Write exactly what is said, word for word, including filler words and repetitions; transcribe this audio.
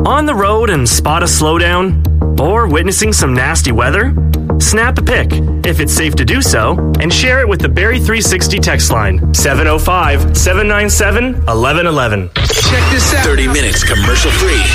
On the road and spot a slowdown? Or witnessing some nasty weather? Snap a pic, if it's safe to do so, and share it with the Barrie three sixty text line, seven oh five, seven nine seven, one one one one. Check this out. thirty minutes commercial free.